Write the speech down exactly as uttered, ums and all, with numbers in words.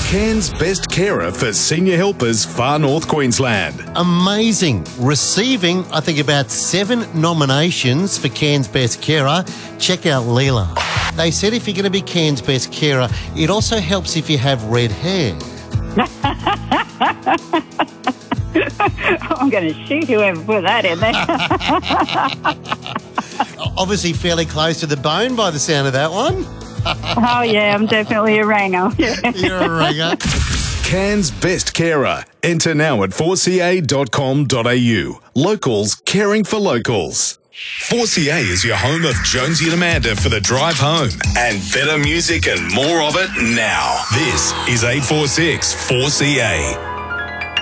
Cairns Best Carer for Senior Helpers, Far North Queensland. Amazing. Receiving, I think, about seven nominations for Cairns Best Carer. Check out Leela. They said if you're going to be Cairns Best Carer, it also helps if you have red hair. I'm going to shoot whoever put that in there. Obviously fairly close to the bone by the sound of that one. Oh, yeah, I'm definitely a ranger. You're a ranger. Cairns Best Carer. Enter now at four c a dot com dot a u. Locals caring for locals. four C A is your home of Jonesy and Amanda for the drive home. And better music and more of it now. This is eight four six four C A.